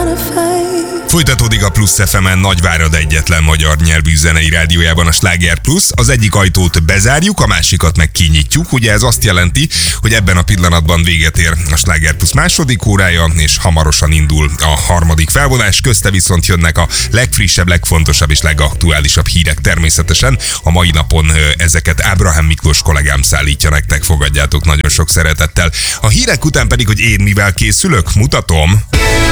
Folytatódik a Plusz FM-en Nagyvárad egyetlen magyar nyelvű zenei rádiójában a Sláger Plusz. Az egyik ajtót bezárjuk, a másikat meg kinyitjuk. Ugye ez azt jelenti, hogy ebben a pillanatban véget ér a Sláger Plusz második órája, és hamarosan indul a harmadik felvonás. Közte viszont jönnek a legfrissebb, legfontosabb és legaktuálisabb hírek természetesen. A mai napon ezeket Ábrahám Miklós kollégám szállítja nektek, fogadjátok nagyon sok szeretettel. A hírek után pedig, hogy én mivel készülök, mutatom.